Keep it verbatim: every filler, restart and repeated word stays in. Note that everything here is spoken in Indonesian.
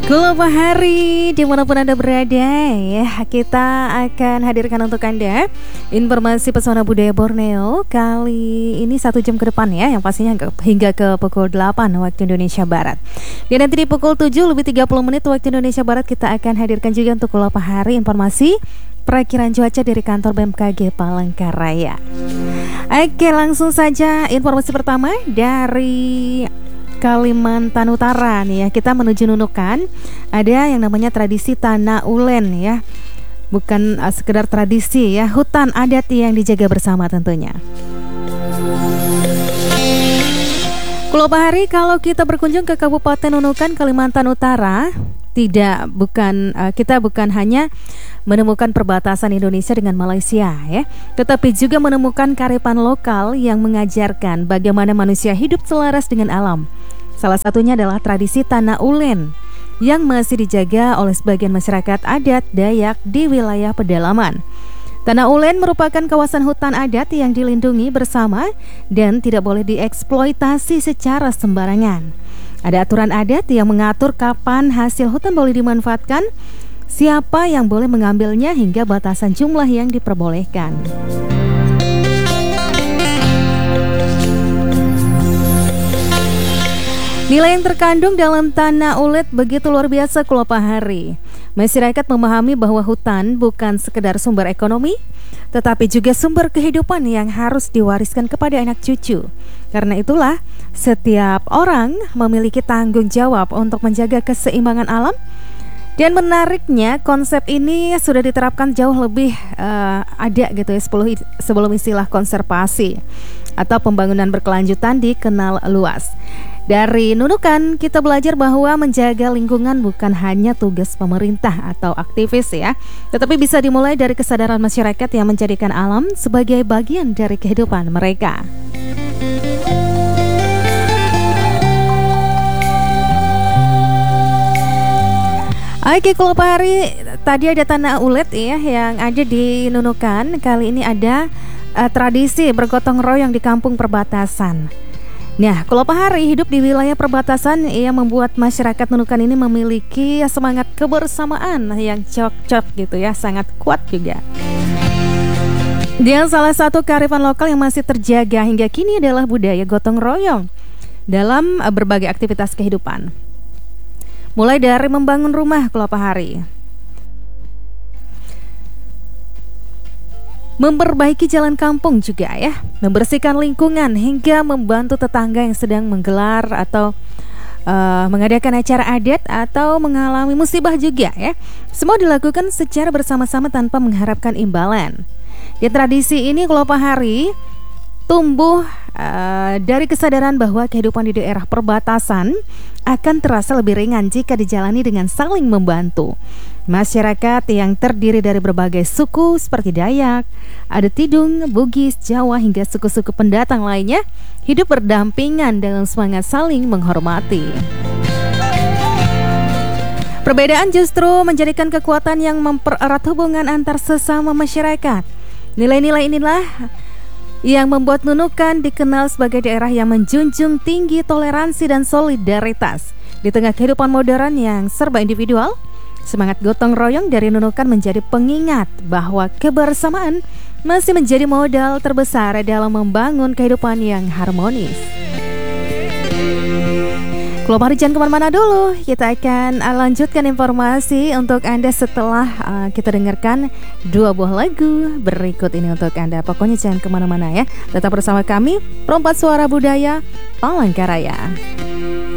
Selamat hari dimanapun Anda berada ya, kita akan hadirkan untuk Anda informasi pesona budaya Borneo kali ini satu jam ke depan ya, yang pastinya ke, hingga ke pukul delapan waktu Indonesia Barat. Dan nanti di pukul tujuh lebih tiga puluh menit waktu Indonesia Barat kita akan hadirkan juga untuk Selamat hari informasi perakiraan cuaca dari kantor B M K G Palangkaraya. Oke, langsung saja informasi pertama dari Kalimantan Utara nih ya, kita menuju Nunukan. Ada yang namanya tradisi Tanah Ulen ya. Bukan uh, sekedar tradisi ya, hutan adat yang dijaga bersama tentunya. Selamat hari, kalau kita berkunjung ke Kabupaten Nunukan, Kalimantan Utara, tidak bukan uh, kita bukan hanya menemukan perbatasan Indonesia dengan Malaysia ya, tetapi juga menemukan kearifan lokal yang mengajarkan bagaimana manusia hidup selaras dengan alam. Salah satunya adalah tradisi Tanah Ulen yang masih dijaga oleh sebagian masyarakat adat Dayak di wilayah pedalaman. Tanah Ulen merupakan kawasan hutan adat yang dilindungi bersama dan tidak boleh dieksploitasi secara sembarangan. Ada aturan adat yang mengatur kapan hasil hutan boleh dimanfaatkan, siapa yang boleh mengambilnya, hingga batasan jumlah yang diperbolehkan. Nilai yang terkandung dalam Tanah Ulen begitu luar biasa Selamat hari. Masyarakat memahami bahwa hutan bukan sekedar sumber ekonomi, tetapi juga sumber kehidupan yang harus diwariskan kepada anak cucu. Karena itulah, setiap orang memiliki tanggung jawab untuk menjaga keseimbangan alam. Dan menariknya, konsep ini sudah diterapkan jauh lebih uh, ada gitu ya, sebelum istilah konservasi atau pembangunan berkelanjutan dikenal luas. Dari Nunukan, kita belajar bahwa menjaga lingkungan bukan hanya tugas pemerintah atau aktivis ya, tetapi bisa dimulai dari kesadaran masyarakat yang menjadikan alam sebagai bagian dari kehidupan mereka. Oke, kalau hari tadi ada Tanah Ulen ya yang ada di Nunukan. Kali ini ada uh, tradisi bergotong royong di kampung perbatasan. Nah, kalau hari hidup di wilayah perbatasan yang membuat masyarakat Nunukan ini memiliki semangat kebersamaan yang cocok gitu ya, sangat kuat juga. Dan salah satu kearifan lokal yang masih terjaga hingga kini adalah budaya gotong royong dalam berbagai aktivitas kehidupan. Mulai dari membangun rumah Selamat hari, memperbaiki jalan kampung juga ya, membersihkan lingkungan, hingga membantu tetangga yang sedang menggelar atau uh, mengadakan acara adat atau mengalami musibah juga ya. Semua dilakukan secara bersama-sama tanpa mengharapkan imbalan. Di tradisi ini Selamat hari tumbuh uh, dari kesadaran bahwa kehidupan di daerah perbatasan akan terasa lebih ringan jika dijalani dengan saling membantu. Masyarakat yang terdiri dari berbagai suku seperti Dayak, Adat Tidung, Bugis, Jawa, hingga suku-suku pendatang lainnya hidup berdampingan dalam semangat saling menghormati. Perbedaan justru menjadikan kekuatan yang mempererat hubungan antar sesama masyarakat. Nilai-nilai inilah yang membuat Nunukan dikenal sebagai daerah yang menjunjung tinggi toleransi dan solidaritas. Di tengah kehidupan modern yang serba individual, semangat gotong royong dari Nunukan menjadi pengingat bahwa kebersamaan masih menjadi modal terbesar dalam membangun kehidupan yang harmonis. Kalau hari jangan kemana-mana dulu, kita akan lanjutkan informasi untuk Anda setelah uh, kita dengarkan dua buah lagu berikut ini untuk Anda. Pokoknya jangan kemana-mana ya, tetap bersama kami, Perompak Suara Budaya Palangkaraya.